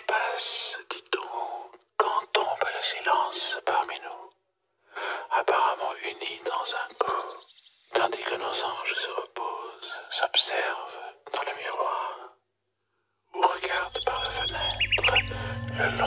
passe, dit-on, quand tombe le silence parmi nous, apparemment unis dans un coup, tandis que nos anges se reposent, s'observent dans le miroir, ou regardent par la fenêtre le long